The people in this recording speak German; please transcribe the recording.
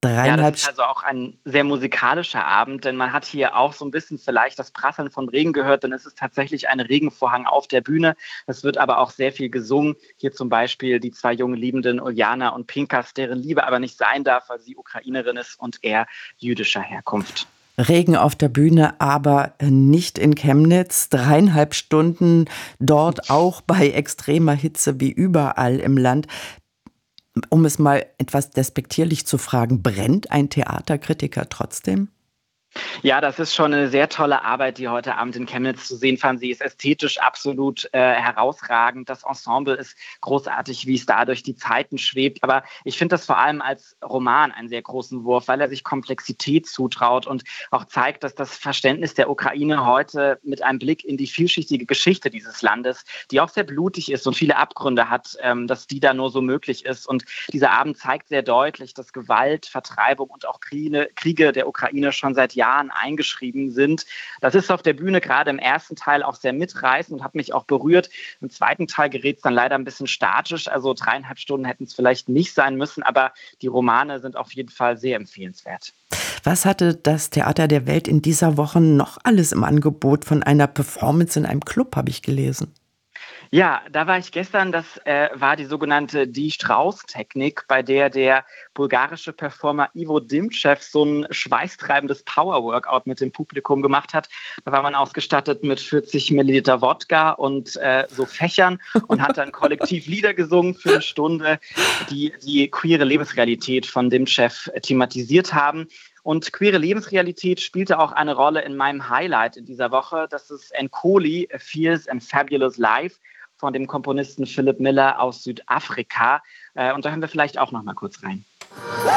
Ja, das 3,5 ist also auch ein sehr musikalischer Abend, denn man hat hier auch so ein bisschen vielleicht das Prasseln von Regen gehört, denn es ist tatsächlich ein Regenvorhang auf der Bühne. Es wird aber auch sehr viel gesungen. Hier zum Beispiel die zwei jungen Liebenden Uljana und Pinkas, deren Liebe aber nicht sein darf, weil sie Ukrainerin ist und er jüdischer Herkunft. Regen auf der Bühne, aber nicht in Chemnitz. 3,5 Stunden dort auch bei extremer Hitze wie überall im Land. Um es mal etwas despektierlich zu fragen, brennt ein Theaterkritiker trotzdem? Ja, das ist schon eine sehr tolle Arbeit, die heute Abend in Chemnitz zu sehen fand. Sie ist ästhetisch absolut herausragend. Das Ensemble ist großartig, wie es da durch die Zeiten schwebt. Aber ich finde das vor allem als Roman einen sehr großen Wurf, weil er sich Komplexität zutraut und auch zeigt, dass das Verständnis der Ukraine heute mit einem Blick in die vielschichtige Geschichte dieses Landes, die auch sehr blutig ist und viele Abgründe hat, dass die da nur so möglich ist. Und dieser Abend zeigt sehr deutlich, dass Gewalt, Vertreibung und auch Kriege der Ukraine schon seit Jahren eingeschrieben sind. Das ist auf der Bühne gerade im ersten Teil auch sehr mitreißend und hat mich auch berührt. Im zweiten Teil gerät es dann leider ein bisschen statisch, also 3,5 Stunden hätten es vielleicht nicht sein müssen, aber die Romane sind auf jeden Fall sehr empfehlenswert. Was hatte das Theater der Welt in dieser Woche noch alles im Angebot von einer Performance in einem Club, habe ich gelesen? Ja, da war ich gestern. Das war die sogenannte Die Strauß-Technik, bei der bulgarische Performer Ivo Dimchev so ein schweißtreibendes Power-Workout mit dem Publikum gemacht hat. Da war man ausgestattet mit 40 Milliliter Wodka und so Fächern und hat dann kollektiv Lieder gesungen für eine Stunde, die queere Lebensrealität von Dimchev thematisiert haben. Und queere Lebensrealität spielte auch eine Rolle in meinem Highlight in dieser Woche. Das ist Nkoli, A Fierce and Fabulous Life von dem Komponisten Philip Miller aus Südafrika. Und da hören wir vielleicht auch noch mal kurz rein.